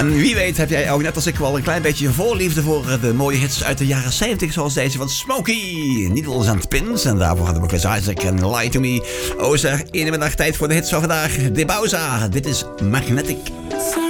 En wie weet heb jij ook net als ik wel een klein beetje voorliefde voor de mooie hits uit de jaren 70. Zoals deze van Smokey, Needles and Pins. En daarvoor hadden we Chris Isaac en Lie to Me. Ozer, ene middag tijd voor de hits van vandaag. De Bauza, dit is Magnetic.